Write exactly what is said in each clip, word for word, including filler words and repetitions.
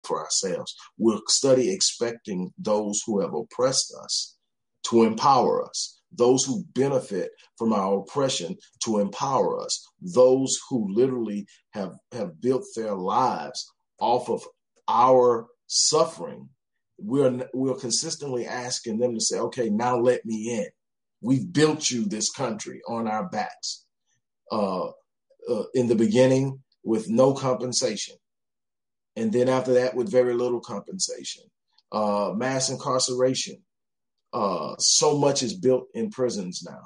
for ourselves. We'll study expecting those who have oppressed us to empower us, those who benefit from our oppression to empower us, those who literally have, have built their lives off of our suffering. We're, we're consistently asking them to say, okay, now let me in. We've built you this country on our backs. Uh, uh, in the beginning with no compensation. And then after that with very little compensation. Uh, mass incarceration. Uh, so much is built in prisons now.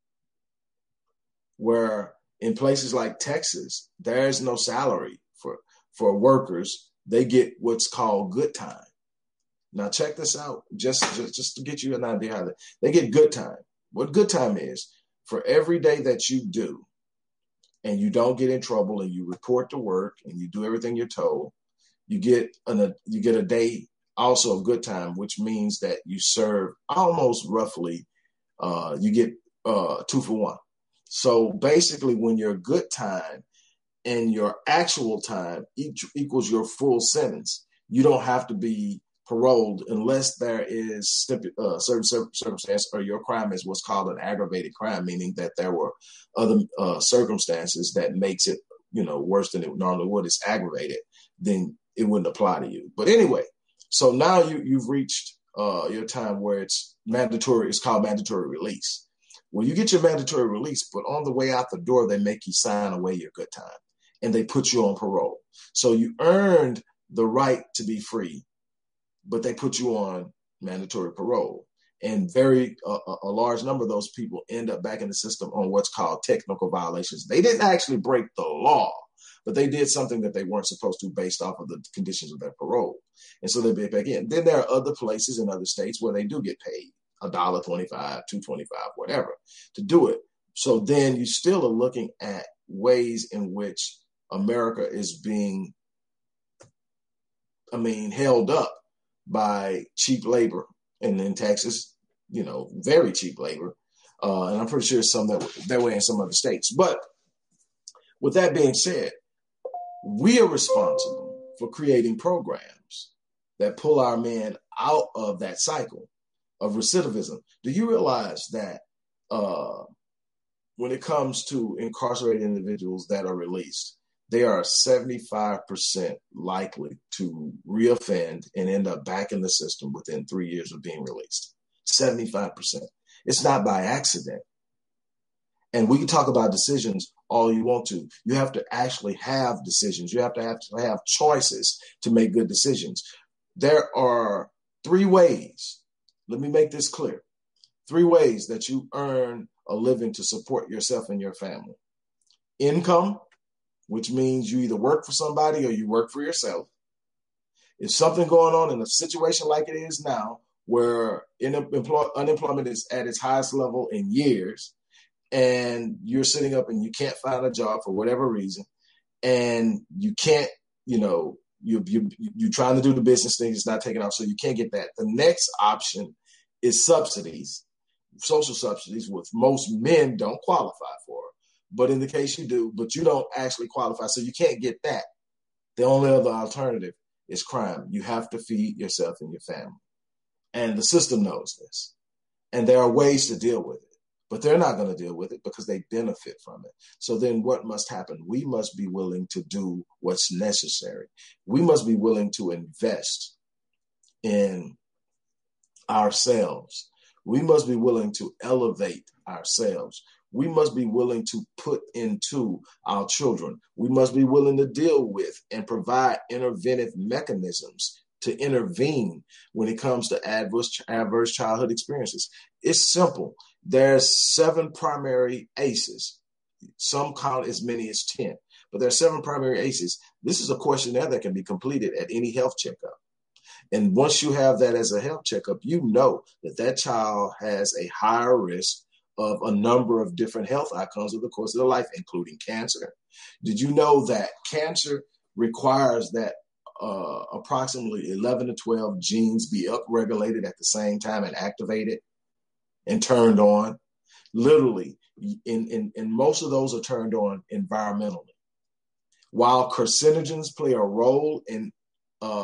Where in places like Texas, there's no salary for, for workers. They get what's called good time. Now check this out, just, just, just to get you an idea how they, they get good time. What good time is, for every day that you do and you don't get in trouble and you report to work and you do everything you're told, you get an, you get a day also of good time, which means that you serve almost roughly, uh, you get uh, two for one. So basically when your good time and your actual time each equals your full sentence, you don't have to be paroled unless there is uh, certain circumstance or your crime is what's called an aggravated crime, meaning that there were other uh, circumstances that makes it, you know, worse than it normally would. It's aggravated, then it wouldn't apply to you. But anyway, so now you, you've reached uh, your time where it's mandatory. It's called mandatory release. Well, you get your mandatory release, but on the way out the door, they make you sign away your good time and they put you on parole. So you earned the right to be free, but they put you on mandatory parole. And very uh, a large number of those people end up back in the system on what's called technical violations. They didn't actually break the law, but they did something that they weren't supposed to based off of the conditions of their parole. And so they get back in. Then there are other places in other states where they do get paid one dollar twenty-five, two twenty-five, whatever, to do it. So then you still are looking at ways in which America is being, I mean, held up by cheap labor. And in Texas, you know, very cheap labor. Uh, and I'm pretty sure some that, that way in some other states. But with that being said, we are responsible for creating programs that pull our men out of that cycle of recidivism. Do you realize that uh, when it comes to incarcerated individuals that are released, they are seventy-five percent likely to reoffend and end up back in the system within three years of being released? seventy-five percent. It's not by accident. And we can talk about decisions all you want to. You have to actually have decisions. You have to have to have choices to make good decisions. There are three ways. Let me make this clear. Three ways that you earn a living to support yourself and your family. Income, which means you either work for somebody or you work for yourself. If something going on in a situation like it is now, where unemployment is at its highest level in years, and you're sitting up and you can't find a job for whatever reason, and you can't, you know, you, you, you're trying to do the business thing, it's not taking off, so you can't get that. The next option is subsidies, social subsidies, which most men don't qualify for. But in the case you do, but you don't actually qualify, so you can't get that. The only other alternative is crime. You have to feed yourself and your family. And the system knows this. And there are ways to deal with it, but they're not going to deal with it because they benefit from it. So then what must happen? We must be willing to do what's necessary. We must be willing to invest in ourselves. We must be willing to elevate ourselves. We must be willing to put into our children. We must be willing to deal with and provide interventive mechanisms to intervene when it comes to adverse, adverse childhood experiences. It's simple. There's seven primary A C Es. Some count as many as ten, but there are seven primary A C Es. This is a questionnaire that can be completed at any health checkup. And once you have that as a health checkup, you know that that child has a higher risk of a number of different health outcomes over the course of their life, including cancer. Did you know that cancer requires that uh, approximately eleven to twelve genes be upregulated at the same time and activated and turned on? Literally, in, in, and most of those are turned on environmentally. While carcinogens play a role in